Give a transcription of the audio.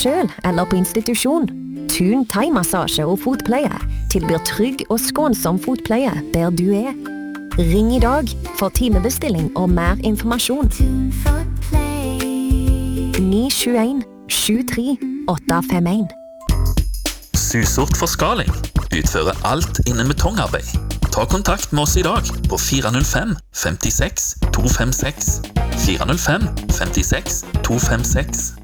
selv eller på institusjon. Thun thai-massasje og fotpleie tilbyr trygg og skånsom fotpleie der du er. Ring i dag for timebestilling og mer informasjon. 921 73 851. Susort Forskaling utfører alt innen betongarbeid. Ta kontakt med oss i dag på 405 56 256. 405 56 256.